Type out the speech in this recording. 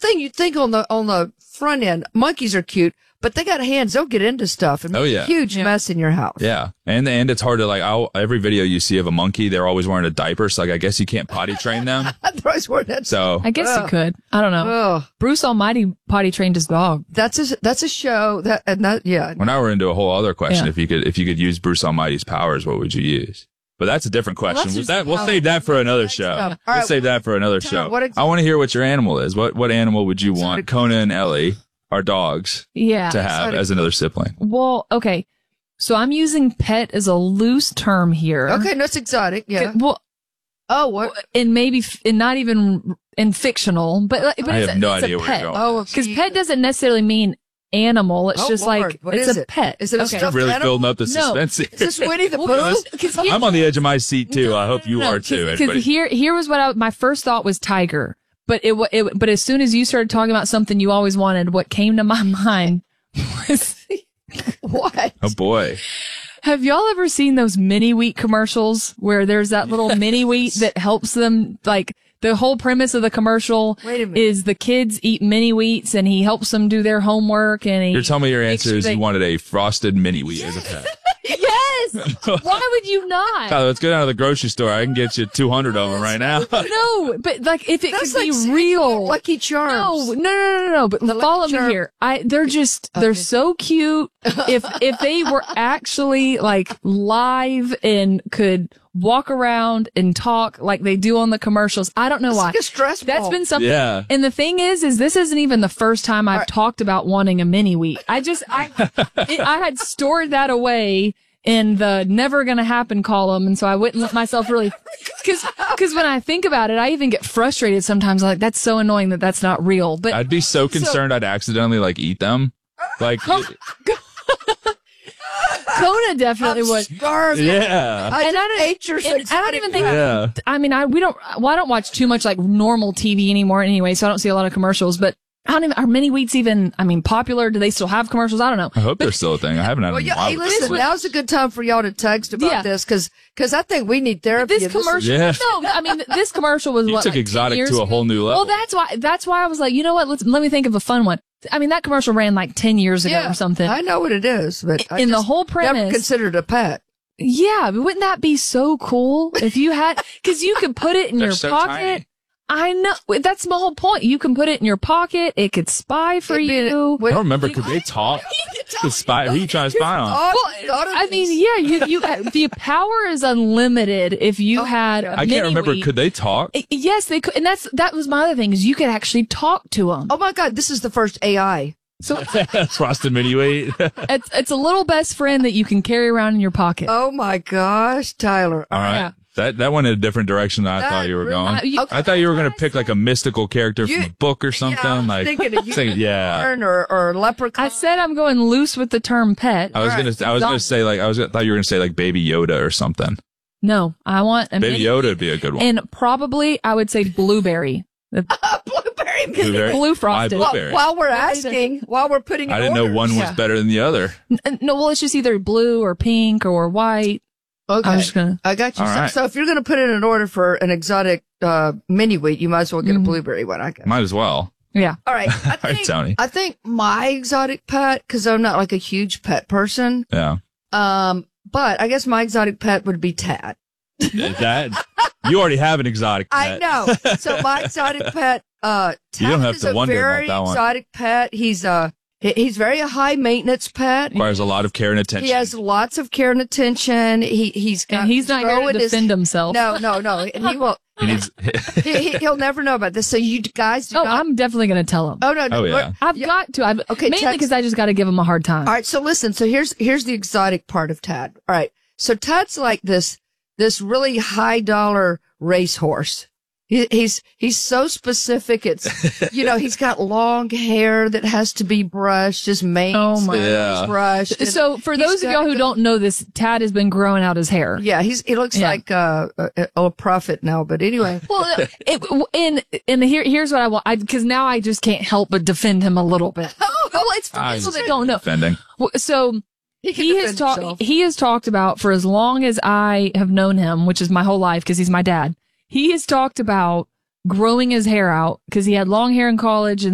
thing. You think on the front end, monkeys are cute, but they got hands. They'll get into stuff and make a huge mess in your house. Yeah. And it's hard to every video you see of a monkey, they're always wearing a diaper. So I guess you can't potty train them. They're always wearing that. So I guess you could. I don't know. Bruce Almighty potty trained his dog. That's a show yeah. Well, now we're into a whole other question. If you could use Bruce Almighty's powers, what would you use? But that's a different question. We'll save that for another show. We'll save that for another show. I want to hear what your animal is. What animal would you want Kona and Ellie, our dogs, to have as another sibling? Well, okay. So I'm using pet as a loose term here. Okay, no, it's exotic. Yeah. Well, what? And maybe not even in fictional, but I have no idea where you're going. Because pet doesn't necessarily mean animal. It's just Lord. it's a pet. Is it a stuffed really animal? building up the suspense here. Is this Winnie the Pooh? I'm on the edge of my seat too. I hope you are too. Because here was what my first thought was tiger, but but as soon as you started talking about something you always wanted, what came to my mind was what? Oh boy. Have y'all ever seen those mini wheat commercials where there's that little mini wheat that helps them, the whole premise of the commercial is the kids eat mini wheats and he helps them do their homework and You're telling me your answer is you wanted a frosted mini wheat as a pet. Yes! Why would you not? Tyler, let's go down to the grocery store. I can get you 200 of them right now. No, but if it could be real. Lucky Charms. No. But follow me here. They're so cute. If they were actually live and could walk around and talk like they do on the commercials. I don't know why. Like a stress ball. That's been something. Yeah. And the thing is this isn't even the first time I've talked about wanting a mini wheat. I had stored that away in the never gonna happen column. And so I wouldn't let myself really, cause when I think about it, I even get frustrated sometimes. That's so annoying that's not real. But I'd be so concerned I'd accidentally eat them. Kona definitely would. Yeah. I don't even think. Yeah. I mean, I don't watch too much normal TV anymore anyway, so I don't see a lot of commercials. But are mini wheats even? Popular? Do they still have commercials? I don't know. I hope they're still a thing. I haven't had them in a while. Hey, listen, now's a good time for y'all to text about this because I think we need therapy. This commercial. No, this commercial was you took exotic to a whole new level. Well, that's why I was like, you know what? Let me think of a fun one. That commercial ran 10 years ago or something. I know what it is, but the whole premise. Never considered a pet. Yeah, but wouldn't that be so cool if you had, cause you could put it in your pocket. Tiny. I know. That's my whole point. You can put it in your pocket. It could spy for you. I don't remember. Could they talk? Could spy? Who you trying to spy on? The power is unlimited if you had. I can't remember. Could they talk? Yes, they could. And that was my other thing is you could actually talk to them. Oh my God, this is the first AI. So frosted mini wheat. It's a little best friend that you can carry around in your pocket. Oh my gosh, Tyler. All right. Yeah. That went in a different direction than I thought you were going. I thought you were going to pick a mystical character from a book or something. Yeah, I was thinking of unicorn or leprechaun. I said I'm going loose with the term pet. I was going to say thought you were going to say Baby Yoda or something. No, I want Baby Yoda would be a good one. And probably I would say blueberry. Blueberry. Blue frosted. While we're putting I didn't know one was better than the other. No, well, it's just either blue or pink or white. Okay. I got you. Right. So if you're going to put in an order for an exotic mini wheat, you might as well get a blueberry one, I guess. Might as well. Yeah. All right. All right, Tony. I think my exotic pet, because I'm not a huge pet person. Yeah. But I guess my exotic pet would be Tad. You already have an exotic pet. I know. So my exotic pet, Tad you don't have is to a wonder very about that one. exotic pet. He's very a high maintenance pet. Requires a lot of care and attention. He has lots of care and attention. He's not going to defend himself. No. And he will. He'll never know about this. So you guys do not. I'm definitely going to tell him. Oh, no. Oh, yeah. I've got to. Mainly because I just got to give him a hard time. All right. So listen. So here's the exotic part of Tad. All right. So Tad's like this really high dollar racehorse. He's so specific. It's, he's got long hair that has to be brushed. His mane brushed. So for those of y'all who don't know this, Tad has been growing out his hair. Yeah, he looks like a prophet now. But anyway, well, here's what I want, because now I just can't help but defend him a little bit. Well, it's for people that don't know. Defending. So he has talked about, for as long as I have known him, which is my whole life, because he's my dad. He has talked about growing his hair out because he had long hair in college and